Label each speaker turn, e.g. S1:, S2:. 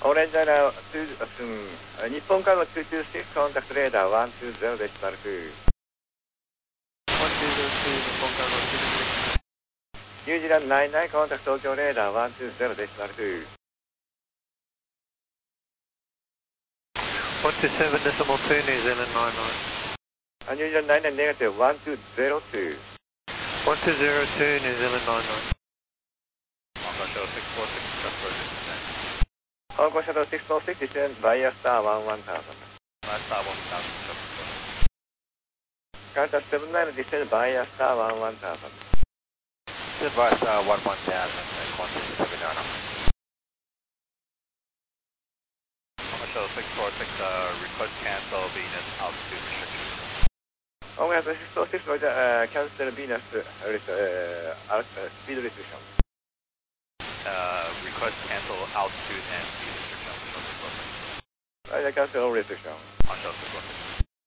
S1: Orange Diner 日本からの226コンタクトレーダー120デシマル2。
S2: 120日本からの226。
S1: ニュージーランド99コンタクト東京レーダー120デシマル2。
S2: 127 decimal 2 New Zealand 99。
S1: ニュージーランド99ネガティブ1202。
S2: 1202 New Zealand 99。
S1: 香港シャドウ646 descend via star 11000.
S3: Star 1000.
S1: Delta 79 descend via star 11000.
S3: Descend via star 11000 at Qantas 79. Shuttle 646, request cancel Venus altitude restriction.
S1: Hongo Shuttle 646 cancel Venus speed restriction.
S3: Request cancel altitude and speed restriction.
S1: I cancel all restriction.
S3: On Shuttle 646.